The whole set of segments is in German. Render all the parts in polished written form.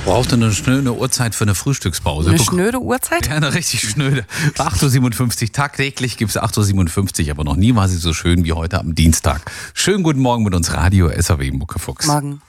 Braucht eine schnöde Uhrzeit für eine Frühstückspause. Eine schnöde Uhrzeit? Ja, eine richtig schnöde. 8.57 Uhr, tagtäglich gibt es 8.57 Uhr, aber noch nie war sie so schön wie heute am Dienstag. Schönen guten Morgen mit uns Radio SAW Muckefuchs. Morgen.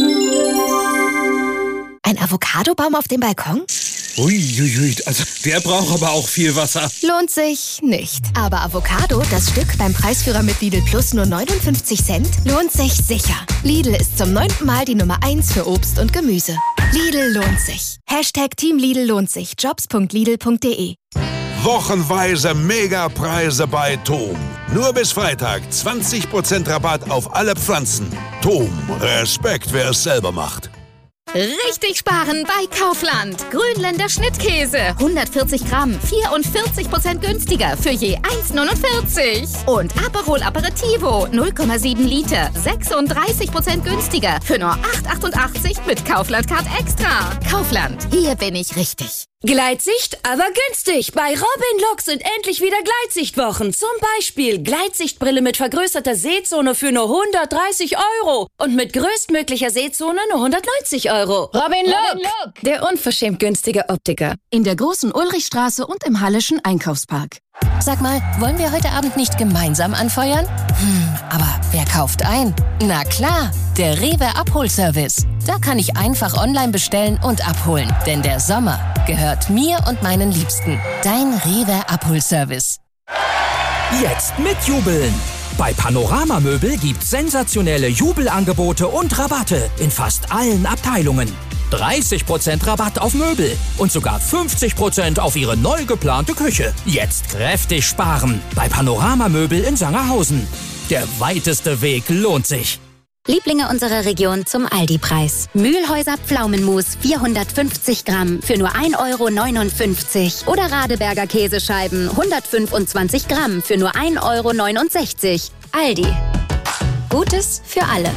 Ein Avocadobaum auf dem Balkon? Uiuiui, also der braucht aber auch viel Wasser. Lohnt sich nicht. Aber Avocado, das Stück beim Preisführer mit Lidl Plus nur 59 Cent, lohnt sich sicher. Lidl ist zum 9. Mal die Nummer 1 für Obst und Gemüse. Lidl lohnt sich. #Team Lidl lohnt sich. Jobs.lidl.de. Wochenweise Megapreise bei TOM. Nur bis Freitag 20% Rabatt auf alle Pflanzen. TOM, Respekt, wer es selber macht. Richtig sparen bei Kaufland. Grünländer Schnittkäse. 140 Gramm, 44% günstiger für je 1,49. Und Aperol Aperitivo, 0,7 Liter, 36% günstiger für nur 8,88 mit Kaufland Card Extra. Kaufland, hier bin ich richtig. Gleitsicht, aber günstig. Bei Robin Lux sind endlich wieder Gleitsichtwochen. Zum Beispiel Gleitsichtbrille mit vergrößerter Sehzone für nur 130 € und mit größtmöglicher Sehzone nur 190 €. Robin Look, der unverschämt günstige Optiker. In der Großen Ulrichstraße und im Hallischen Einkaufspark. Sag mal, wollen wir heute Abend nicht gemeinsam anfeuern? Aber wer kauft ein? Na klar, der Rewe Abholservice. Da kann ich einfach online bestellen und abholen. Denn der Sommer gehört mir und meinen Liebsten. Dein Rewe Abholservice. Jetzt mitjubeln! Bei Panorama Möbel gibt's sensationelle Jubelangebote und Rabatte in fast allen Abteilungen. 30% Rabatt auf Möbel und sogar 50% auf Ihre neu geplante Küche. Jetzt kräftig sparen bei Panorama Möbel in Sangerhausen. Der weiteste Weg lohnt sich. Lieblinge unserer Region zum Aldi-Preis. Mühlhäuser Pflaumenmus 450 Gramm für nur 1,59 € oder Radeberger Käsescheiben 125 Gramm für nur 1,69 €. Aldi. Gutes für alle.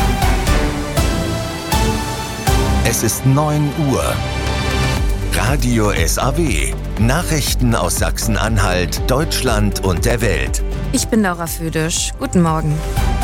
Es ist 9 Uhr. Radio SAW. Nachrichten aus Sachsen-Anhalt, Deutschland und der Welt. Ich bin Laura Födisch. Guten Morgen.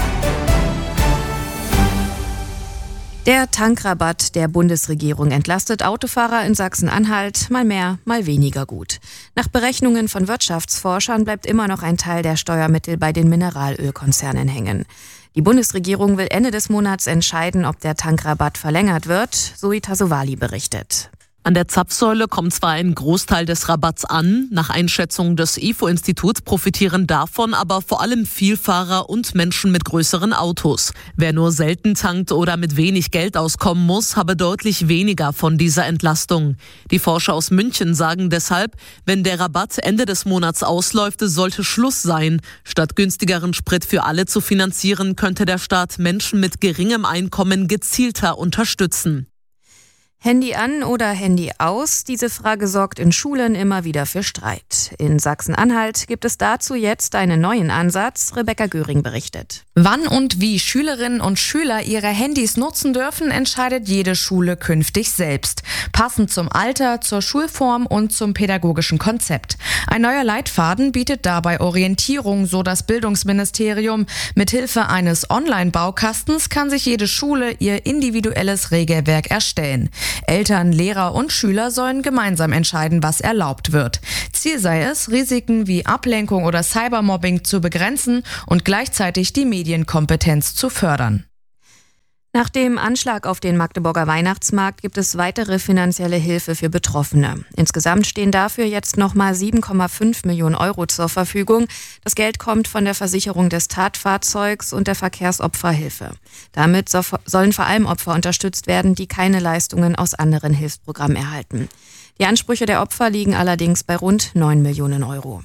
Der Tankrabatt der Bundesregierung entlastet Autofahrer in Sachsen-Anhalt mal mehr, mal weniger gut. Nach Berechnungen von Wirtschaftsforschern bleibt immer noch ein Teil der Steuermittel bei den Mineralölkonzernen hängen. Die Bundesregierung will Ende des Monats entscheiden, ob der Tankrabatt verlängert wird, Zoe Tassovali berichtet. An der Zapfsäule kommt zwar ein Großteil des Rabatts an, nach Einschätzung des IFO-Instituts profitieren davon aber vor allem Vielfahrer und Menschen mit größeren Autos. Wer nur selten tankt oder mit wenig Geld auskommen muss, habe deutlich weniger von dieser Entlastung. Die Forscher aus München sagen deshalb, wenn der Rabatt Ende des Monats ausläuft, sollte Schluss sein. Statt günstigeren Sprit für alle zu finanzieren, könnte der Staat Menschen mit geringem Einkommen gezielter unterstützen. Handy an oder Handy aus? Diese Frage sorgt in Schulen immer wieder für Streit. In Sachsen-Anhalt gibt es dazu jetzt einen neuen Ansatz. Rebecca Göring berichtet. Wann und wie Schülerinnen und Schüler ihre Handys nutzen dürfen, entscheidet jede Schule künftig selbst. Passend zum Alter, zur Schulform und zum pädagogischen Konzept. Ein neuer Leitfaden bietet dabei Orientierung, so das Bildungsministerium. Mithilfe eines Online-Baukastens kann sich jede Schule ihr individuelles Regelwerk erstellen. Eltern, Lehrer und Schüler sollen gemeinsam entscheiden, was erlaubt wird. Ziel sei es, Risiken wie Ablenkung oder Cybermobbing zu begrenzen und gleichzeitig die Medienkompetenz zu fördern. Nach dem Anschlag auf den Magdeburger Weihnachtsmarkt gibt es weitere finanzielle Hilfe für Betroffene. Insgesamt stehen dafür jetzt nochmal 7,5 Millionen € zur Verfügung. Das Geld kommt von der Versicherung des Tatfahrzeugs und der Verkehrsopferhilfe. Damit sollen vor allem Opfer unterstützt werden, die keine Leistungen aus anderen Hilfsprogrammen erhalten. Die Ansprüche der Opfer liegen allerdings bei rund 9 Millionen €.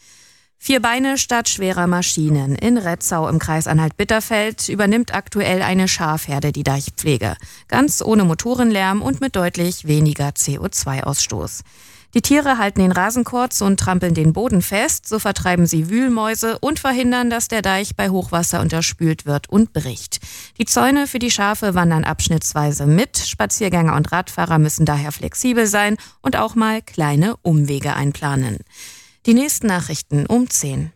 4 Beine statt schwerer Maschinen. In Retzau im Kreis Anhalt-Bitterfeld übernimmt aktuell eine Schafherde die Deichpflege. Ganz ohne Motorenlärm und mit deutlich weniger CO2-Ausstoß. Die Tiere halten den Rasen kurz und trampeln den Boden fest. So vertreiben sie Wühlmäuse und verhindern, dass der Deich bei Hochwasser unterspült wird und bricht. Die Zäune für die Schafe wandern abschnittsweise mit. Spaziergänger und Radfahrer müssen daher flexibel sein und auch mal kleine Umwege einplanen. Die nächsten Nachrichten um 10.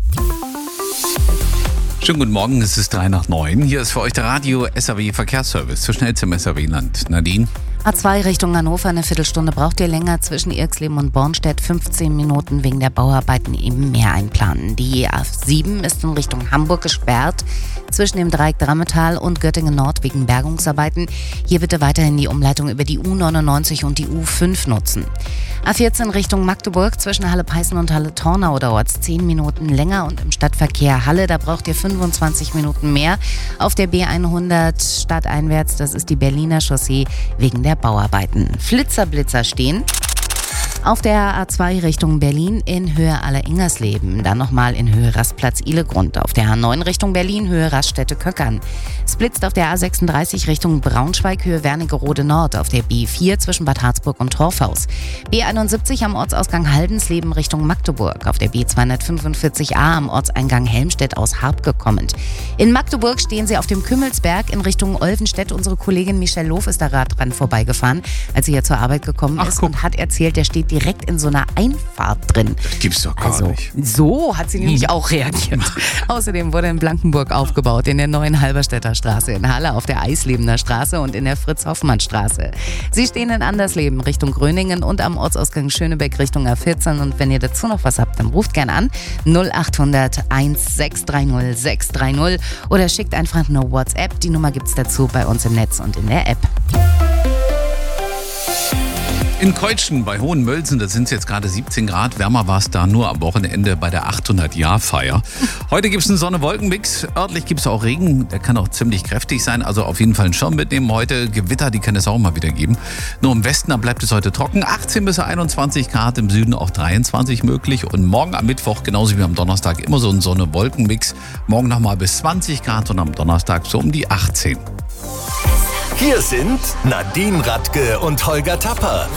Schönen guten Morgen, es ist 8:03. Hier ist für euch der Radio SAW Verkehrsservice. Zu schnell zum SAW-Land. Nadine? A2 Richtung Hannover, eine Viertelstunde braucht ihr länger. Zwischen Irxleben und Bornstedt 15 Minuten wegen der Bauarbeiten eben mehr einplanen. Die A7 ist in Richtung Hamburg gesperrt. Zwischen dem Dreieck Drammetal und Göttingen Nord wegen Bergungsarbeiten. Hier bitte weiterhin die Umleitung über die U99 und die U5 nutzen. A14 Richtung Magdeburg, zwischen Halle-Peißen und Halle-Tornau dauert es 10 Minuten länger und im Stadtverkehr Halle, da braucht ihr 25 Minuten mehr. Auf der B100 stadteinwärts, das ist die Berliner Chaussee, wegen der Bauarbeiten. Flitzer stehen. Auf der A2 Richtung Berlin in Höhe Aller-Ingersleben, dann nochmal in Höhe Rastplatz Ihlegrund. Auf der A9 Richtung Berlin, Höhe Raststätte-Köckern. Es blitzt auf der A36 Richtung Braunschweig, Höhe Wernigerode Nord. Auf der B4 zwischen Bad Harzburg und Torfhaus. B71 am Ortsausgang Haldensleben Richtung Magdeburg. Auf der B245a am Ortseingang Helmstedt aus Harpke kommend. In Magdeburg stehen sie auf dem Kümmelsberg in Richtung Olvenstedt. Unsere Kollegin Michelle Loof ist da gerade dran vorbeigefahren, als sie hier zur Arbeit gekommen ist und hat erzählt, der steht direkt in so einer Einfahrt drin. Das gibt's doch gar nicht. So hat sie nämlich auch reagiert. Außerdem wurde in Blankenburg aufgebaut, in der neuen Halberstädter Straße, in Halle auf der Eislebener Straße und in der Fritz-Hoffmann-Straße. Sie stehen in Andersleben Richtung Gröningen und am Ortsausgang Schönebeck Richtung A14. Und wenn ihr dazu noch was habt, dann ruft gern an 0800 1630 630 oder schickt einfach eine WhatsApp. Die Nummer gibt's dazu bei uns im Netz und in der App. In Keutschen bei Hohenmölsen, da sind es jetzt gerade 17 Grad. Wärmer war es da nur am Wochenende bei der 800-Jahr-Feier. Heute gibt es einen Sonne-Wolken-Mix. Örtlich gibt es auch Regen. Der kann auch ziemlich kräftig sein. Also auf jeden Fall einen Schirm mitnehmen. Heute Gewitter, die kann es auch mal wieder geben. Nur im Westen, da bleibt es heute trocken. 18 bis 21 Grad, im Süden auch 23 möglich. Und morgen am Mittwoch, genauso wie am Donnerstag, immer so ein Sonne-Wolken-Mix. Morgen nochmal bis 20 Grad und am Donnerstag so um die 18. Hier sind Nadine Radke und Holger Tapper.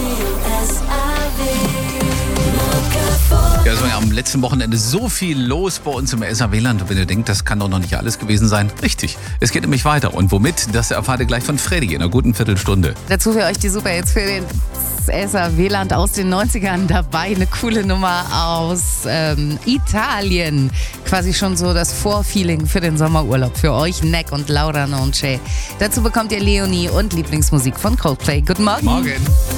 Ja, es war ja am letzten Wochenende so viel los bei uns im SAW-Land. Und wenn ihr denkt, das kann doch noch nicht alles gewesen sein, richtig. Es geht nämlich weiter. Und womit, das erfahrt ihr gleich von Freddy in einer guten Viertelstunde. Dazu für euch die Superhits für den SAW-Land aus den 90ern dabei. Eine coole Nummer aus Italien. Quasi schon so das Vorfeeling für den Sommerurlaub. Für euch Neck und Laura Nonce. Dazu bekommt ihr Leonie und Lieblingsmusik von Coldplay. Guten Morgen. Morgen.